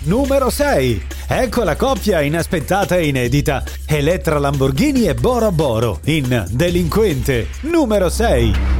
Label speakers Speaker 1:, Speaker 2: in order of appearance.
Speaker 1: numero 6. Ecco la coppia inaspettata e inedita. Elettra Lamborghini e Bora Boro in Delinquente, numero 6.